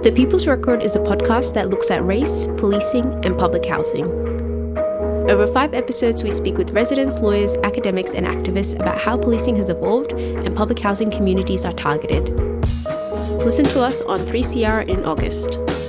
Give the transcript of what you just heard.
The People's Record is a podcast that looks at race, policing, and public housing. Over 5 episodes, we speak with residents, lawyers, academics, and activists about how policing has evolved and public housing communities are targeted. Listen to us on 3CR in August.